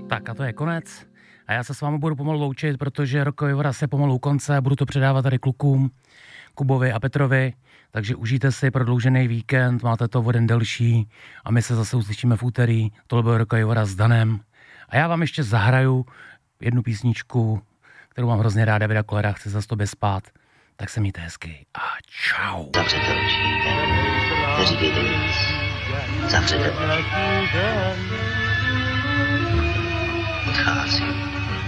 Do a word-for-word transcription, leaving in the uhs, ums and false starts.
Tak a to je konec. A já se s vámi budu pomalu loučit, protože Rokový Voraz je pomalu u konce. Budu to předávat tady klukům, Kubovi a Petrovi. Takže užijte si prodloužený víkend, máte to o den delší a my se zase uslyšíme v úterý. Tohle byl Rokový Voraz s Danem. A já vám ještě zahraju jednu písničku, kterou mám hrozně ráda, Davida Kollera, Chci za tobě spát. Tak se mějte hezky a čau. Zavřete oči, neříkejte nic. Zavřete oči. Odcházím.